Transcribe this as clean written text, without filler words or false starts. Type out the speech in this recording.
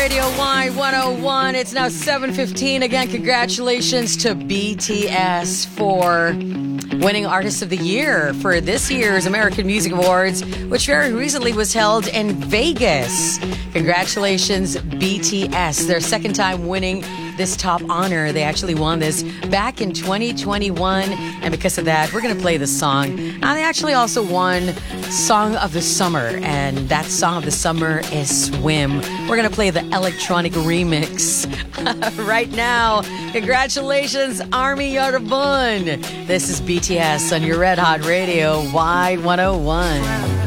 Radio Y101. It's now 7:15. Again, congratulations to BTS for winning Artist of the Year for this year's American Music Awards, which very recently was held in Vegas. Congratulations, BTS. Their second time winning this top honor. They actually won this back in 2021, and because of that, we're going to play the song. Now, they actually also won Song of the Summer, and that Song of the Summer is Swim. We're going to play the electronic remix right now. Congratulations, Army Yarbun. This is BTS on your Red Hot Radio Y101.